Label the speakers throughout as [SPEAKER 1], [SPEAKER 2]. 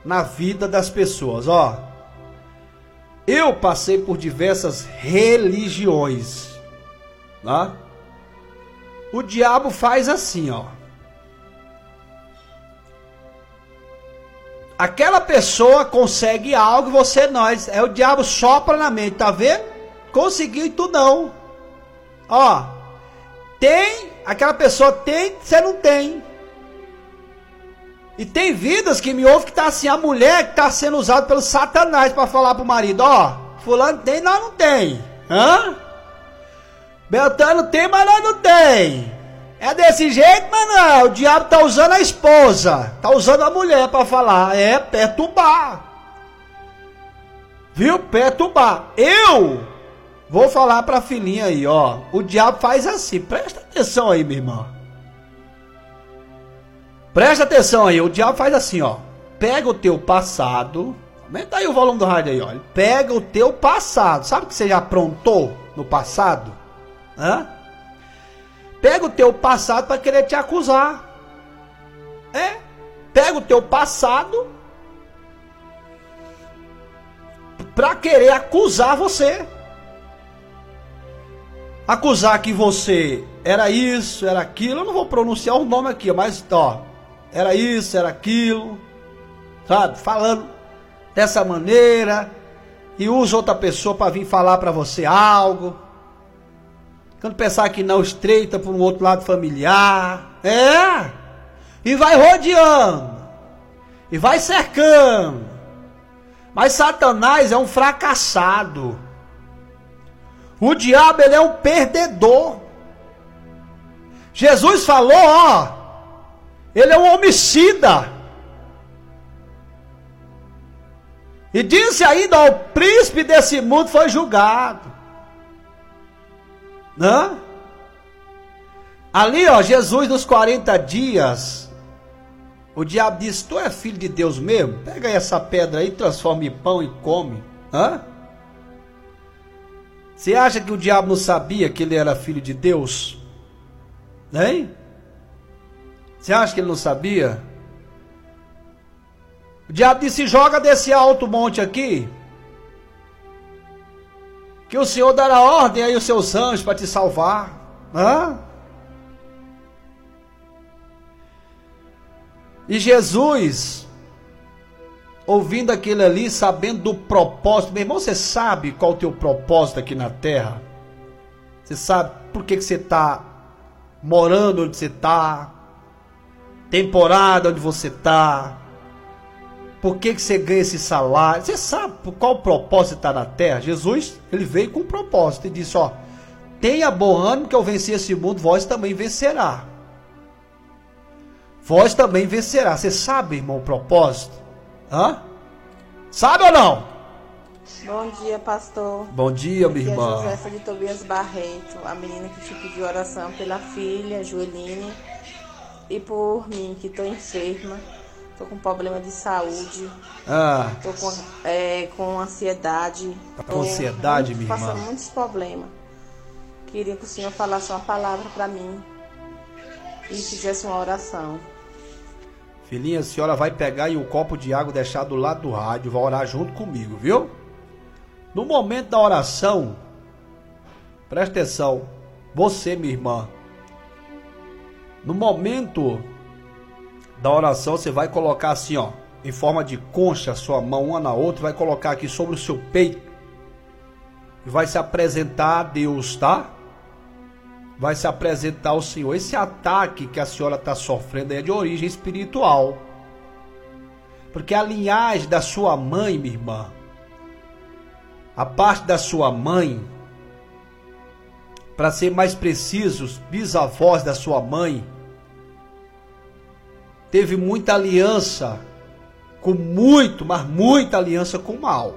[SPEAKER 1] na vida das pessoas. Ó, eu passei por diversas religiões, tá? O diabo faz assim, ó. Aquela pessoa consegue algo e você não. É o diabo sopra na mente, tá vendo? Conseguiu e tu não. Ó, tem, aquela pessoa tem, você não tem. E tem vidas que me ouvem que tá assim, a mulher que tá sendo usada pelo Satanás para falar pro marido, ó, fulano tem, nós não tem. Hã? Beltrano tem, mas nós não tem. É desse jeito, mas não, o diabo tá usando a esposa, tá usando a mulher para falar, é perturbar. Viu? Perturbar. Eu vou falar pra filhinha aí, ó, o diabo faz assim, presta atenção aí, minha irmã. Presta atenção aí, o diabo faz assim, ó. Pega o teu passado. Aumenta aí o volume do rádio aí, ó. Pega o teu passado. Sabe o que você já aprontou no passado? Hã? Pega o teu passado para querer te acusar. É? Pega o teu passado para querer acusar você. Acusar que você era isso, era aquilo. Eu não vou pronunciar o nome aqui, mas ó. Era isso, era aquilo, sabe? Falando dessa maneira e usa outra pessoa para vir falar para você algo. Quando pensar que não, estreita para um outro lado familiar. É! E vai rodeando. E vai cercando. Mas Satanás é um fracassado. O diabo, ele é um perdedor. Jesus falou, ó. Ele é um homicida. E disse ainda, ó, o príncipe desse mundo foi julgado. Né? Ali, ó, Jesus nos 40 dias, o diabo disse, tu é filho de Deus mesmo? Pega aí essa pedra aí, transforma em pão e come. Hã? Você acha que o diabo não sabia que ele era filho de Deus? Hein? Você acha que ele não sabia? O diabo disse, joga desse alto monte aqui, que o Senhor dará ordem aí aos seus anjos para te salvar. Hã? E Jesus, ouvindo aquilo ali, sabendo do propósito, meu irmão, você sabe qual é o teu propósito aqui na terra? Você sabe por que você está morando onde você está? Temporada onde você está? Por que você ganha esse salário? Você sabe por qual propósito está na terra? Jesus, ele veio com um propósito e disse, ó, tenha bom ânimo que eu venci esse mundo, vós também vencerá. Vós também vencerá. Você sabe, irmão, o propósito? Hã? Sabe ou não?
[SPEAKER 2] Bom dia, pastor.
[SPEAKER 1] Bom dia, minha
[SPEAKER 2] Aqui
[SPEAKER 1] irmã.
[SPEAKER 2] é Josefa de Tobias Barreto, a menina que te pediu oração pela filha, Joeline, e por mim, que estou enferma. Estou com problema de saúde. Estou com ansiedade.
[SPEAKER 1] Tá com ansiedade, minha irmã?
[SPEAKER 2] Passando muitos problemas. Queria que o Senhor falasse uma palavra para mim e fizesse uma oração.
[SPEAKER 1] Filhinha, a senhora vai pegar aí um copo de água, deixar do lado do rádio, vai orar junto comigo, viu? No momento da oração, presta atenção, você, minha irmã, no momento da oração, você vai colocar assim, ó, em forma de concha, a sua mão uma na outra, vai colocar aqui sobre o seu peito e vai se apresentar a Deus, tá? Vai se apresentar ao Senhor. Esse ataque que a senhora está sofrendo é de origem espiritual, porque a linhagem da sua mãe, minha irmã, a parte da sua mãe, para ser mais precisos, bisavós da sua mãe, teve muita aliança com mas muita aliança com o mal.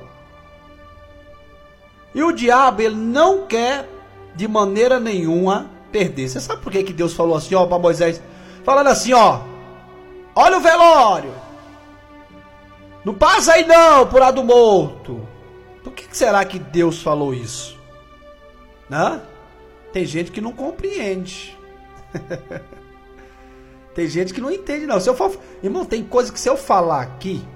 [SPEAKER 1] E o diabo, ele não quer de maneira nenhuma perder. Você sabe por que Deus falou assim, ó, para Moisés? Falando assim, ó, olha o velório, não passa aí não, por lado morto. Por que será que Deus falou isso? Né? Tem gente que não compreende. Tem gente que não entende não. Se eu for, irmão, tem coisa que se eu falar aqui,